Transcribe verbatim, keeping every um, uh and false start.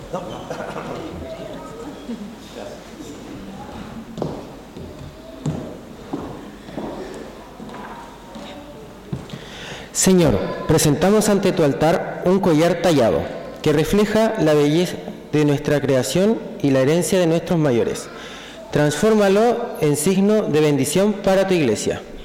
Señor, presentamos ante tu altar un collar tallado que refleja la belleza de nuestra creación y la herencia de nuestros mayores. Transfórmalo en signo de bendición para tu iglesia.